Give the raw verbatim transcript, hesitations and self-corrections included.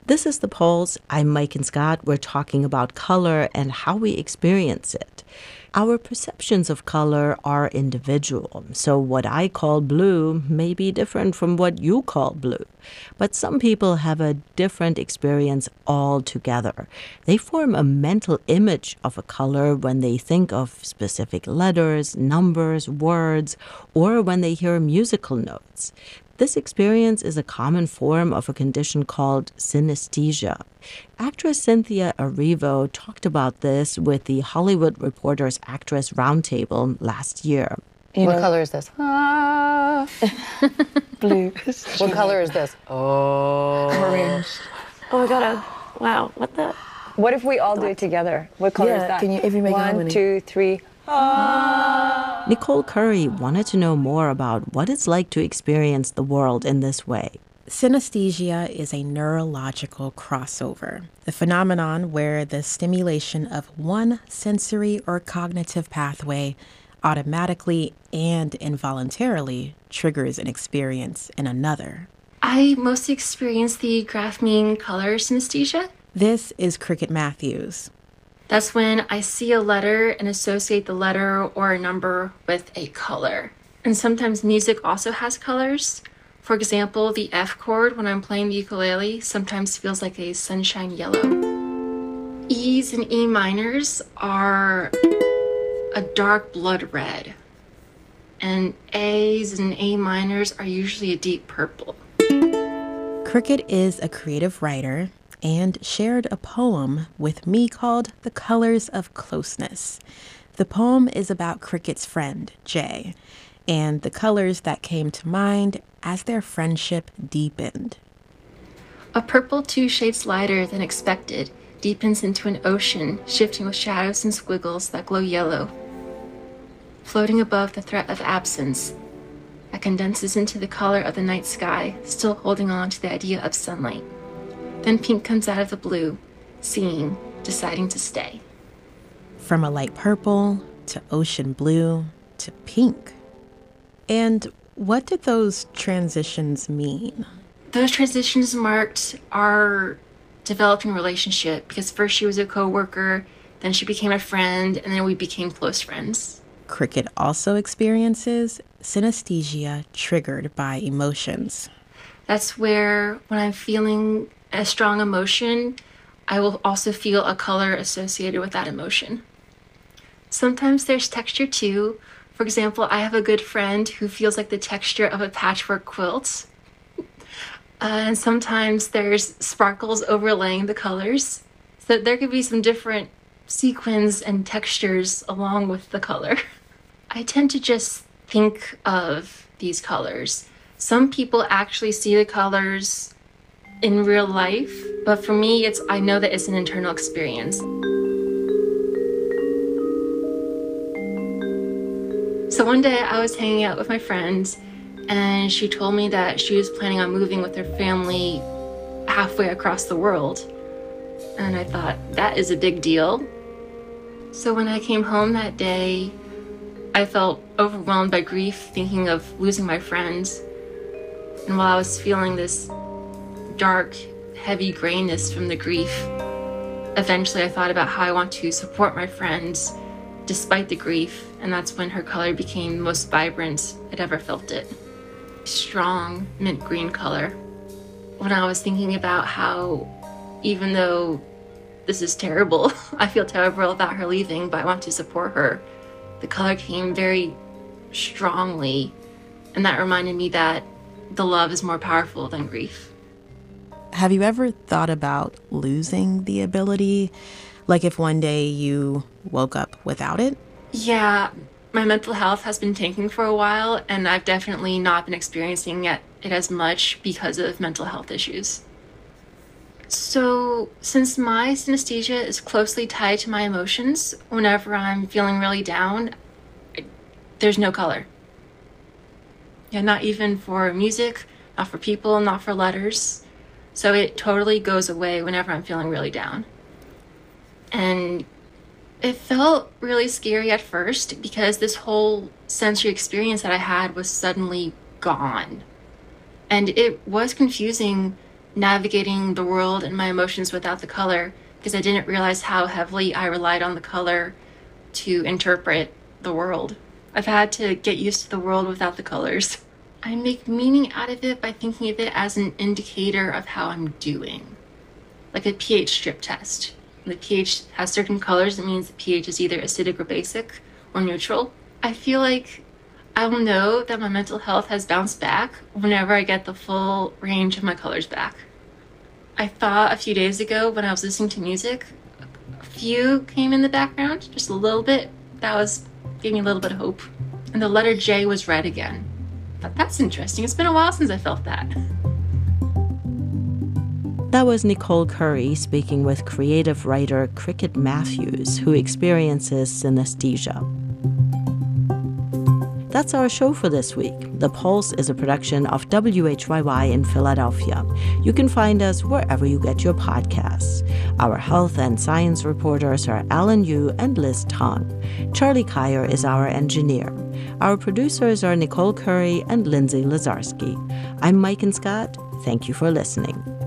This is The Pulse. I'm Mike and Scott. We're talking about color and how we experience it. Our perceptions of color are individual, so what I call blue may be different from what you call blue. But some people have a different experience altogether. They form a mental image of a color when they think of specific letters, numbers, words, or when they hear musical notes. This experience is a common form of a condition called synesthesia. Actress Cynthia Erivo talked about this with the Hollywood Reporter's Actress Roundtable last year. You what know, color is this? Ah. Blue. What color is this? Oh. Orange. Oh my god, uh, wow, what the? What if we all do it together? What color yeah, is that? Can you, if you make One, harmony. two, three. Ah. Nicole Curry wanted to know more about what it's like to experience the world in this way. Synesthesia is a neurological crossover, a phenomenon where the stimulation of one sensory or cognitive pathway automatically and involuntarily triggers an experience in another. I mostly experience the graph mean color synesthesia. This is Cricket Matthews. That's when I see a letter and associate the letter or a number with a color. And sometimes music also has colors. For example, the F chord when I'm playing the ukulele sometimes feels like a sunshine yellow. E's and E minors are a dark blood red. And A's and A minors are usually a deep purple. Cricket is a creative writer and shared a poem with me called The Colors of Closeness. The poem is about Cricket's friend, Jay, and the colors that came to mind as their friendship deepened. A purple two shades lighter than expected deepens into an ocean, shifting with shadows and squiggles that glow yellow. Floating above the threat of absence, that condenses into the color of the night sky, still holding on to the idea of sunlight. Then pink comes out of the blue, seeing, deciding to stay. From a light purple to ocean blue to pink. And what did those transitions mean? Those transitions marked our developing relationship because first she was a coworker, then she became a friend, and then we became close friends. Cricket also experiences synesthesia triggered by emotions. That's where when I'm feeling a strong emotion, I will also feel a color associated with that emotion. Sometimes there's texture too. For example, I have a good friend who feels like the texture of a patchwork quilt. Uh, and sometimes there's sparkles overlaying the colors. So there could be some different sequins and textures along with the color. I tend to just think of these colors. Some people actually see the colors in real life, but for me, it's I know that it's an internal experience. So one day I was hanging out with my friends and she told me that she was planning on moving with her family halfway across the world. And I thought, that is a big deal. So when I came home that day, I felt overwhelmed by grief thinking of losing my friends. And while I was feeling this dark, heavy grayness from the grief, eventually I thought about how I want to support my friends despite the grief, and that's when her color became the most vibrant I'd ever felt it. Strong mint green color. When I was thinking about how, even though this is terrible, I feel terrible about her leaving, but I want to support her, the color came very strongly, and that reminded me that the love is more powerful than grief. Have you ever thought about losing the ability? Like if one day you woke up without it? Yeah, my mental health has been tanking for a while, and I've definitely not been experiencing it, it as much because of mental health issues. So since my synesthesia is closely tied to my emotions, whenever I'm feeling really down, I, there's no color. Yeah, not even for music, not for people, not for letters. So it totally goes away whenever I'm feeling really down. And it felt really scary at first because this whole sensory experience that I had was suddenly gone. And it was confusing navigating the world and my emotions without the color, because I didn't realize how heavily I relied on the color to interpret the world. I've had to get used to the world without the colors. I make meaning out of it by thinking of it as an indicator of how I'm doing. Like a pH strip test. When the pH has certain colors, it means the pH is either acidic or basic or neutral. I feel like I will know that my mental health has bounced back whenever I get the full range of my colors back. I thought a few days ago when I was listening to music, a few came in the background, just a little bit. That was, gave me a little bit of hope. And the letter J was red again. I thought, that's interesting. It's been a while since I felt that. That was Nicole Curry speaking with creative writer Cricket Matthews, who experiences synesthesia. That's our show for this week. The Pulse is a production of W H Y Y in Philadelphia. You can find us wherever you get your podcasts. Our health and science reporters are Alan Yu and Liz Tong. Charlie Kyer is our engineer. Our producers are Nicole Curry and Lindsay Lazarski. I'm Mike and Scott. Thank you for listening.